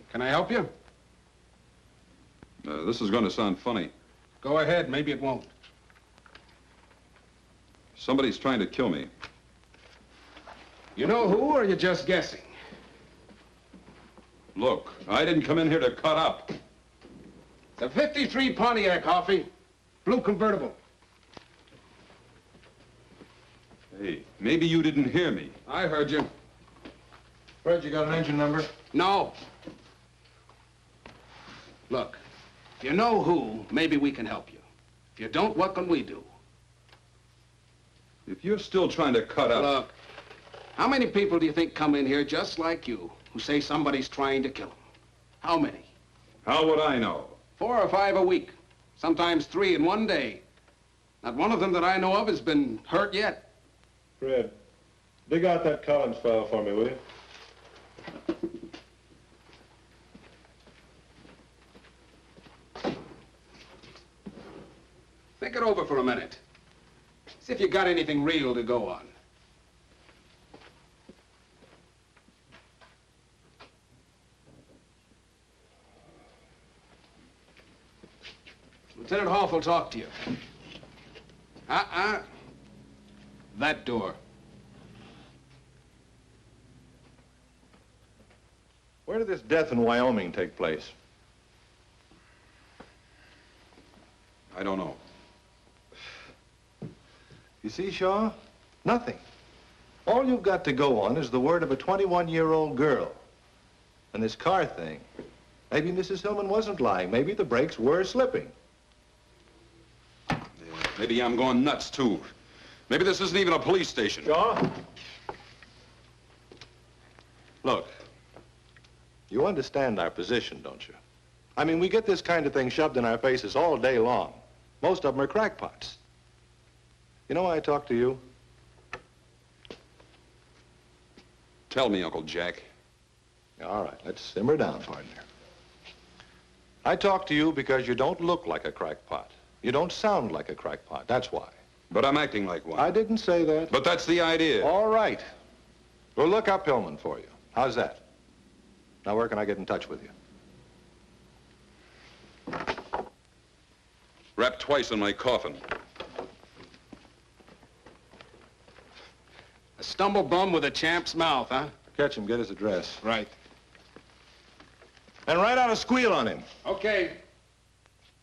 Can I help you? This is going to sound funny. Go ahead, maybe it won't. Somebody's trying to kill me. You know who, or you're just guessing? Look, I didn't come in here to cut up. It's a 53 Pontiac, Hoffy. Blue convertible. Hey, maybe you didn't hear me. I heard you. Fred, you got an engine number? No. Look, if you know who, maybe we can help you. If you don't, what can we do? If you're still trying to cut up... Look, how many people do you think come in here just like you who say somebody's trying to kill them? How many? How would I know? 4 or 5 a week. Sometimes 3 in one day. Not one of them that I know of has been hurt yet. Fred, dig out that Collins file for me, will you? Think it over for a minute. See if you got anything real to go on. Lieutenant Hoff will talk to you. That door. Where did this death in Wyoming take place? I don't know. You see, Shaw? Nothing. All you've got to go on is the word of a 21-year-old girl. And this car thing. Maybe Mrs. Hillman wasn't lying. Maybe the brakes were slipping. Yeah, maybe I'm going nuts, too. Maybe this isn't even a police station. Shaw? Look, you understand our position, don't you? I mean, we get this kind of thing shoved in our faces all day long. Most of them are crackpots. You know why I talk to you? Tell me, Uncle Jack. All right, let's simmer down, partner. I talk to you because you don't look like a crackpot. You don't sound like a crackpot, that's why. But I'm acting like one. I didn't say that. But that's the idea. All right. We'll look up Hillman for you. How's that? Now, where can I get in touch with you? Wrapped twice in my coffin. A stumble bum with a champ's mouth, huh? Catch him, get his address. Right. And write out a squeal on him. Okay.